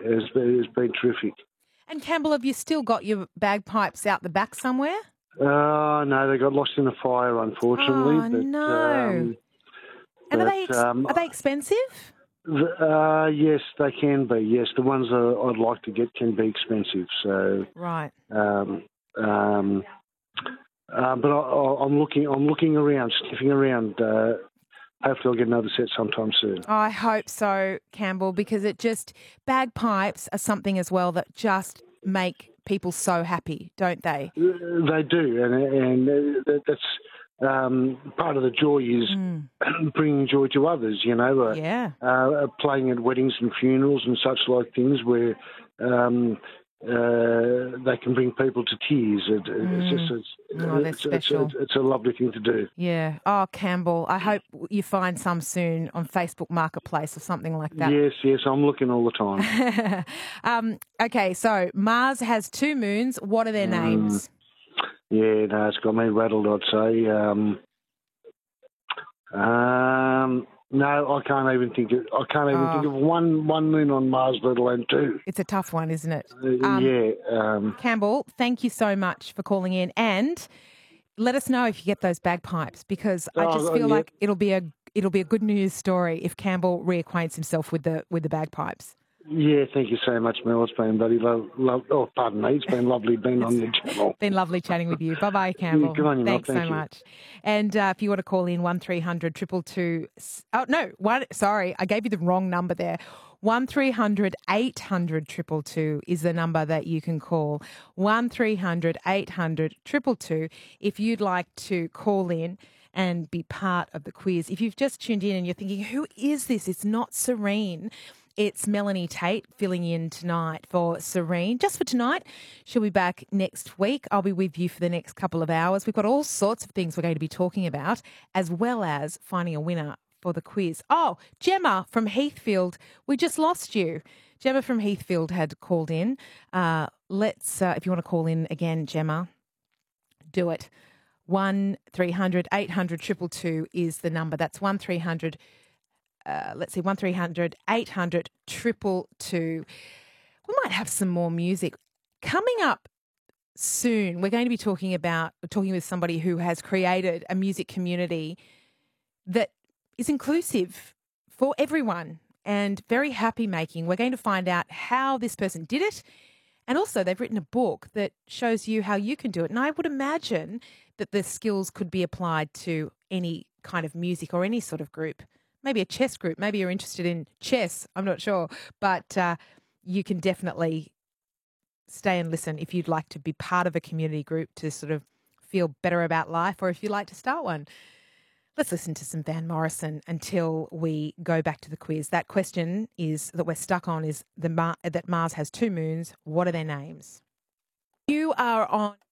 it's been terrific. And Campbell, have you still got your bagpipes out the back somewhere? No, they got lost in a fire, unfortunately. Oh, no. And are they expensive? Yes, they can be. Yes, the ones that I'd like to get can be expensive. So right. But I'm looking around, sniffing around. Hopefully, I'll get another set sometime soon. I hope so, Campbell, because bagpipes are something as well that just make people so happy, don't they? They do, and that's part of the joy is bringing joy to others. Playing at weddings and funerals and such like things where they can bring people to tears. That's special. It's a lovely thing to do. Yeah. Oh, Campbell, I hope you find some soon on Facebook Marketplace or something like that. Yes, I'm looking all the time. Okay, so Mars has 2 moons. What are their names? Yeah, no, it's got me rattled, I'd say. No, I can't even think of one moon on Mars, let alone 2. It's a tough one, isn't it? Campbell, thank you so much for calling in, and let us know if you get those bagpipes, because I just feel like it'll be a good news story if Campbell reacquaints himself with the bagpipes. Yeah, thank you so much, Mel. It's been bloody pardon me. It's been lovely being on the channel. Been lovely chatting with you. Bye-bye, Campbell. Yeah, good on you, Mel. Thanks so much. And if you want to call in 1300 222... Oh, no. Sorry, I gave you the wrong number there. 1300 800 222 is the number that you can call. 1300 800 222 if you'd like to call in and be part of the quiz. If you've just tuned in and you're thinking, who is this? It's not Serene. It's Melanie Tate filling in tonight for Serene. Just for tonight, she'll be back next week. I'll be with you for the next couple of hours. We've got all sorts of things we're going to be talking about, as well as finding a winner for the quiz. Oh, Gemma from Heathfield, we just lost you. Gemma from Heathfield had called in. If you want to call in again, Gemma, do it. 1300 800 222 is the number. That's 1300 1300 800 222. We might have some more music. Coming up soon, we're going to be talking with somebody who has created a music community that is inclusive for everyone and very happy making. We're going to find out how this person did it. And also they've written a book that shows you how you can do it. And I would imagine that the skills could be applied to any kind of music or any sort of group. Maybe a chess group. Maybe you're interested in chess. I'm not sure. But you can definitely stay and listen if you'd like to be part of a community group to sort of feel better about life, or if you'd like to start one. Let's listen to some Van Morrison until we go back to the quiz. That question that we're stuck on is that Mars has 2 moons. What are their names? You are on